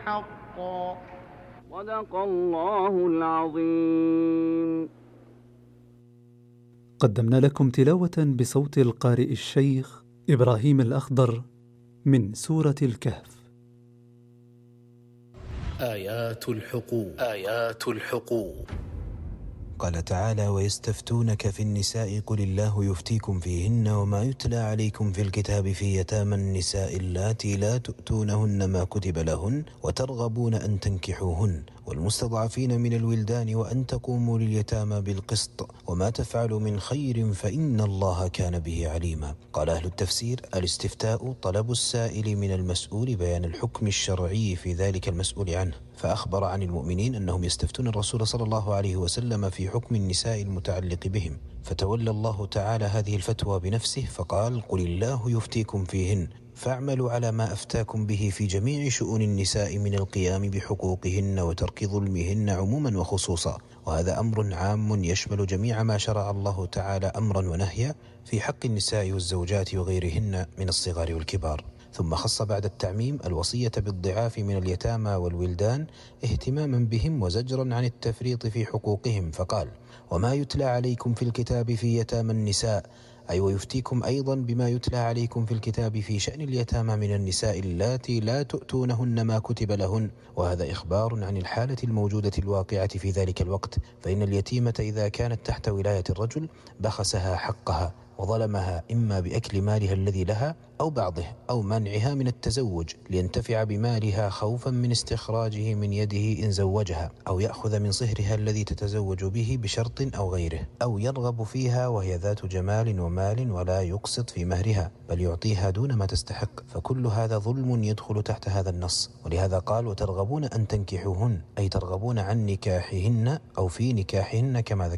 حقا. صدق الله العظيم. قدمنا لكم تلاوة بصوت القارئ الشيخ إبراهيم الأخضر من سورة الكهف. آيات الحقوق. قال تعالى: ويستفتونك في النساء قل الله يفتيكم فيهن وما يتلى عليكم في الكتاب في يتامى النساء اللاتي لا تؤتونهن ما كتب لهن وترغبون أن تنكحوهن والمستضعفين من الولدان وأن تقوموا لليتامى بالقسط وما تفعلوا من خير فإن الله كان به عليما. قال أهل التفسير: الاستفتاء طلب السائل من المسؤول بيان الحكم الشرعي في ذلك المسؤول عنه، فأخبر عن المؤمنين أنهم يستفتون الرسول صلى الله عليه وسلم في حكم النساء المتعلق بهم، فتولى الله تعالى هذه الفتوى بنفسه فقال: قل الله يفتيكم فيهن فاعملوا على ما أفتاكم به في جميع شؤون النساء من القيام بحقوقهن وترك ظلمهن عموما وخصوصا، وهذا أمر عام يشمل جميع ما شرع الله تعالى أمرا ونهيا في حق النساء والزوجات وغيرهن من الصغار والكبار. ثم خص بعد التعميم الوصية بالضعاف من اليتامى والولدان اهتماما بهم وزجرا عن التفريط في حقوقهم، فقال: وما يتلى عليكم في الكتاب في يتامى النساء، أي ويفتيكم أيضا بما يتلى عليكم في الكتاب في شأن اليتامى من النساء اللاتي لا تؤتونهن ما كتب لهن، وهذا إخبار عن الحالة الموجودة الواقعة في ذلك الوقت، فإن اليتيمة إذا كانت تحت ولاية الرجل بخسها حقها وظلمها إما بأكل مالها الذي لها أو بعضه أو منعها من التزوج لينتفع بمالها خوفا من استخراجه من يده إن زوجها، أو يأخذ من صهرها الذي تتزوج به بشرط أو غيره، أو يرغب فيها وهي ذات جمال ومال ولا يقسط في مهرها بل يعطيها دون ما تستحق، فكل هذا ظلم يدخل تحت هذا النص. ولهذا قال: وترغبون أن تنكحوهن، أي ترغبون عن نكاحهن أو في نكاحهن كما ذكر.